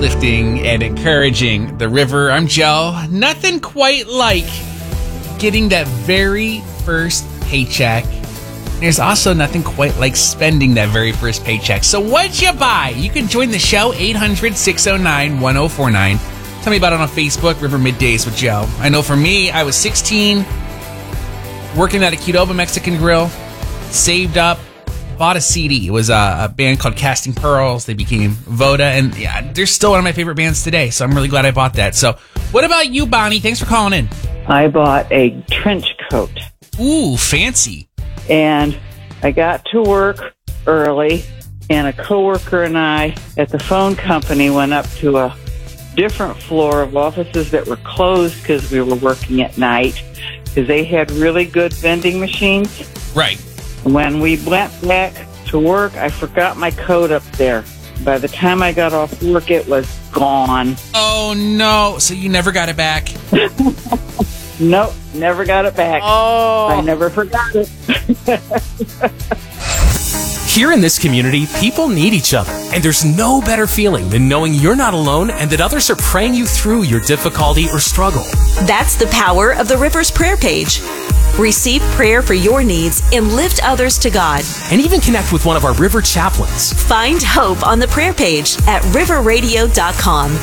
lifting and encouraging the river. I'm Joe. Nothing quite like getting that very first paycheck. There's also nothing quite like spending that very first paycheck. So what'd you buy? You can join the show, 800-609-1049. Tell me about it on Facebook, River Middays with Joe. I know for me, I was 16, working at a Qdoba Mexican Grill, saved up, bought a CD. It was a band called Casting Pearls. They became Voda, and yeah, they're still one of my favorite bands today, so I'm really glad I bought that. So what about you, Bonnie? Thanks for calling in. I bought a trench coat. Ooh, fancy. And I got to work early, and a coworker and I at the phone company went up to a different floor of offices that were closed because we were working at night, because they had really good vending machines. Right. When we went back to work, I forgot my coat up there. By the time I got off work, it was gone. Oh, no. So you never got it back? Nope, never got it back. Oh. I never forgot it. Here in this community, people need each other, and there's no better feeling than knowing you're not alone and that others are praying you through your difficulty or struggle. That's the power of the River's prayer page. Receive prayer for your needs and lift others to God. And even connect with one of our River chaplains. Find hope on the prayer page at riverradio.com.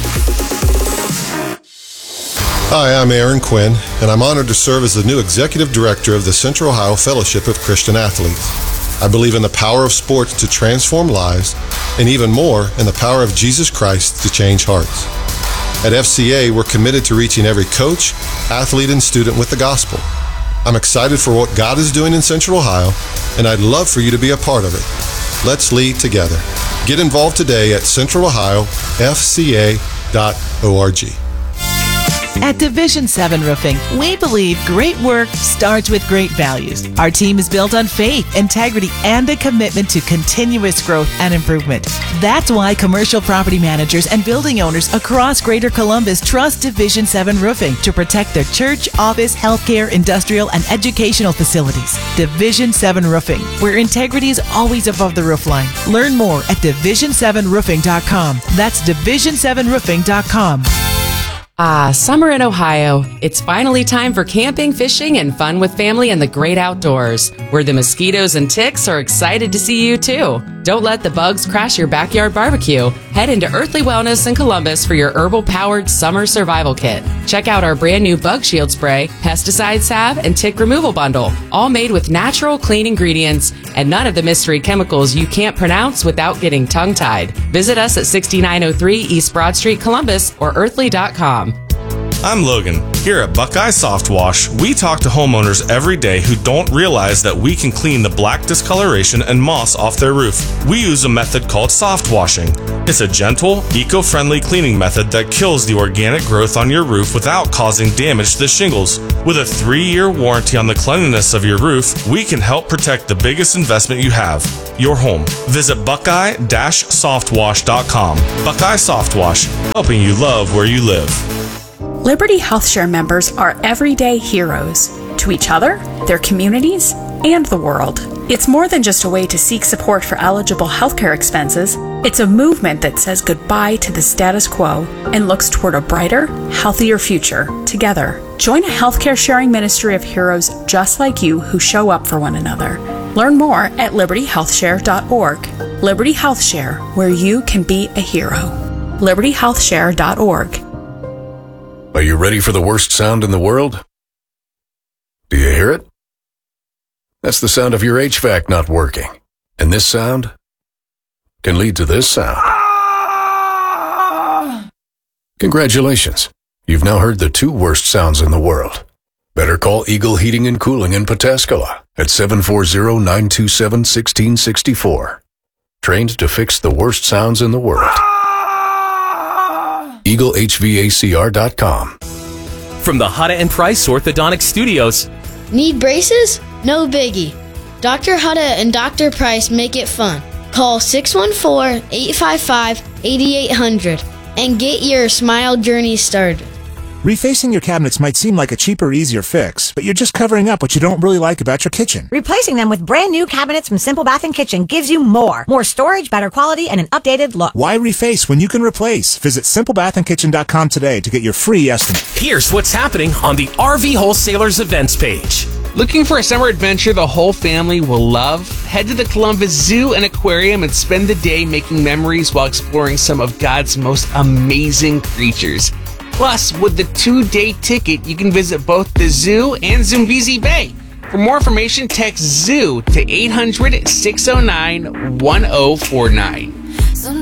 Hi, I'm Aaron Quinn, and I'm honored to serve as the new Executive Director of the Central Ohio Fellowship of Christian Athletes. I believe in the power of sports to transform lives, and even more, in the power of Jesus Christ to change hearts. At FCA, we're committed to reaching every coach, athlete, and student with the gospel. I'm excited for what God is doing in Central Ohio, and I'd love for you to be a part of it. Let's lead together. Get involved today at centralohiofca.org. At Division 7 Roofing, we believe great work starts with great values. Our team is built on faith, integrity, and a commitment to continuous growth and improvement. That's why commercial property managers and building owners across Greater Columbus trust Division 7 Roofing to protect their church, office, healthcare, industrial, and educational facilities. Division 7 Roofing, where integrity is always above the roofline. Learn more at division7roofing.com. That's division7roofing.com. Summer in Ohio. It's finally time for camping, fishing, and fun with family in the great outdoors, where the mosquitoes and ticks are excited to see you too. Don't let the bugs crash your backyard barbecue. Head into Earthly Wellness in Columbus for your herbal-powered summer survival kit. Check out our brand new bug shield spray, pesticide salve, and tick removal bundle, all made with natural, clean ingredients and none of the mystery chemicals you can't pronounce without getting tongue-tied. Visit us at 6903 East Broad Street, Columbus, or earthly.com. I'm Logan. Here at Buckeye Soft Wash, we talk to homeowners every day who don't realize that we can clean the black discoloration and moss off their roof. We use a method called soft washing. It's a gentle, eco-friendly cleaning method that kills the organic growth on your roof without causing damage to the shingles. With a 3-year warranty on the cleanliness of your roof, we can help protect the biggest investment you have, your home. Visit buckeye-softwash.com. Buckeye Soft Wash, helping you love where you live. Liberty HealthShare members are everyday heroes to each other, their communities, and the world. It's more than just a way to seek support for eligible healthcare expenses. It's a movement that says goodbye to the status quo and looks toward a brighter, healthier future together. Join a healthcare sharing ministry of heroes just like you who show up for one another. Learn more at libertyhealthshare.org. Liberty HealthShare, where you can be a hero. libertyhealthshare.org. Are you ready for the worst sound in the world? Do you hear it? That's the sound of your HVAC not working. And this sound can lead to this sound. Congratulations. You've now heard the 2 worst sounds in the world. Better call Eagle Heating and Cooling in Pataskala at 740-927-1664. Trained to fix the worst sounds in the world. EagleHVACR.com. From the Hutta and Price Orthodontic Studios. Need braces? No biggie. Dr. Hutta and Dr. Price make it fun. Call 614-855-8800 and get your smile journey started. Refacing your cabinets might seem like a cheaper, easier fix, but you're just covering up what you don't really like about your kitchen. Replacing them with brand new cabinets from Simple Bath & Kitchen gives you more. More storage, better quality, and an updated look. Why reface when you can replace? Visit simplebathandkitchen.com today to get your free estimate. Here's what's happening on the RV Wholesalers events page. Looking for a summer adventure the whole family will love? Head to the Columbus Zoo and Aquarium and spend the day making memories while exploring some of God's most amazing creatures. Plus, with the 2-day ticket, you can visit both the zoo and Zambezi Bay. For more information, text ZOO to 800-609-1049.